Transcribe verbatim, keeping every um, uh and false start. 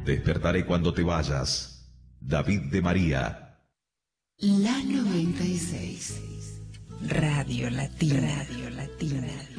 Despertaré cuando te vayas. David de María. La noventa y seis. Radio Latina. Radio Latina.